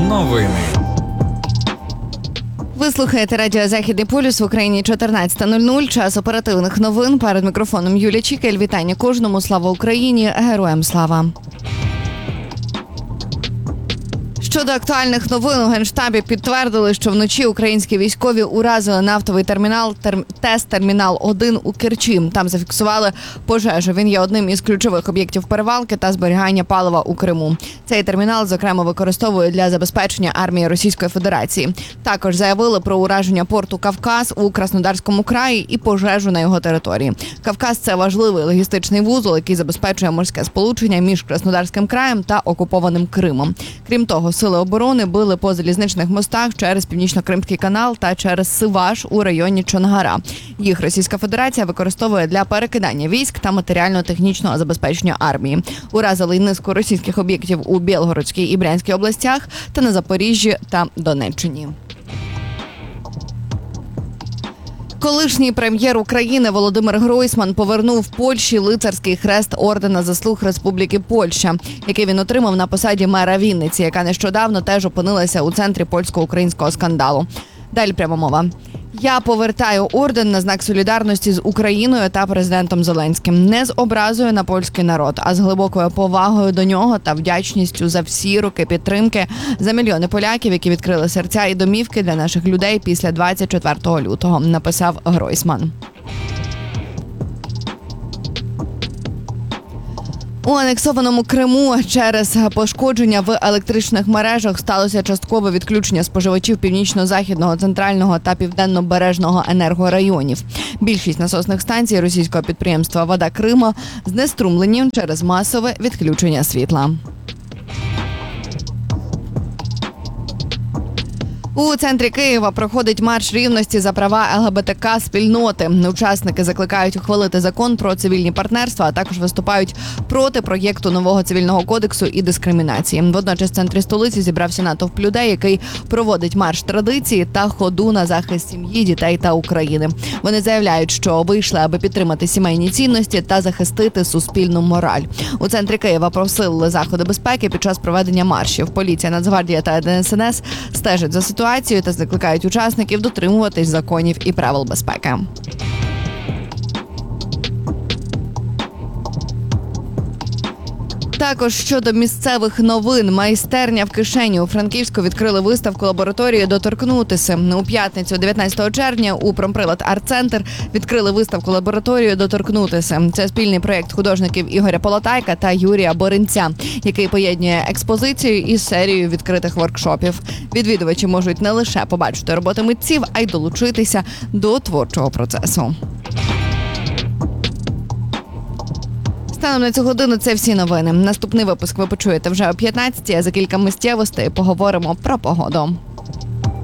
Новини. Ви слухаєте радіо «Західний полюс» в Україні 14:00. Час оперативних новин. Перед мікрофоном Юлія Чікель. Вітання кожному. Слава Україні! Героям слава! Щодо актуальних новин, у Генштабі підтвердили, що вночі українські військові уразили нафтовий термінал ТЕС-Термінал-1 у Керчі. Там зафіксували пожежу. Він є одним із ключових об'єктів перевалки та зберігання палива у Криму. Цей термінал, зокрема, використовують для забезпечення армії Російської Федерації. Також заявили про ураження порту Кавказ у Краснодарському краї і пожежу на його території. Кавказ – це важливий логістичний вузол, який забезпечує морське сполучення між Краснодарським краєм та окупованим Кримом. Крім того, Сили оборони били по залізничних мостах через Північно-Кримський канал та через Сиваш у районі Чонгара. Їх Російська Федерація використовує для перекидання військ та матеріально-технічного забезпечення армії. Уразили й низку російських об'єктів у Білгородській і Брянській областях та на Запоріжжі та Донеччині. Колишній прем'єр України Володимир Гройсман повернув Польщі лицарський хрест ордена заслуг Республіки Польща, який він отримав на посаді мера Вінниці, яка нещодавно теж опинилася у центрі польсько-українського скандалу. Далі пряма мова. «Я повертаю орден на знак солідарності з Україною та президентом Зеленським. Не з образою на польський народ, а з глибокою повагою до нього та вдячністю за всі роки підтримки, за мільйони поляків, які відкрили серця і домівки для наших людей після 24 лютого», написав Гройсман. У анексованому Криму через пошкодження в електричних мережах сталося часткове відключення споживачів північно-західного, центрального та південно-бережного енергорайонів. Більшість насосних станцій російського підприємства «Вода Криму» знеструмлені через масове відключення світла. У центрі Києва проходить марш рівності за права ЛГБТК-спільноти. Учасники закликають ухвалити закон про цивільні партнерства, а також виступають проти проєкту нового цивільного кодексу і дискримінації. Водночас в центрі столиці зібрався натовп людей, який проводить марш традиції та ходу на захист сім'ї, дітей та України. Вони заявляють, що вийшли, аби підтримати сімейні цінності та захистити суспільну мораль. У центрі Києва посилили заходи безпеки під час проведення маршів. Поліція, Нацгвардія та ДСНС стежать за ситуацією та закликають учасників дотримуватись законів і правил безпеки. Також щодо місцевих новин. Майстерня в кишені. У Франківську відкрили виставку лабораторії «Доторкнутися». У п'ятницю, 19 червня, у «Промприлад Арт-центр» відкрили виставку лабораторію «Доторкнутися». Це спільний проєкт художників Ігоря Полотайка та Юрія Боринця, який поєднує експозицію із серією відкритих воркшопів. Відвідувачі можуть не лише побачити роботи митців, а й долучитися до творчого процесу. Станом на цю годину це всі новини. Наступний випуск ви почуєте вже о 15-й, а за кілька миттєвостей поговоримо про погоду.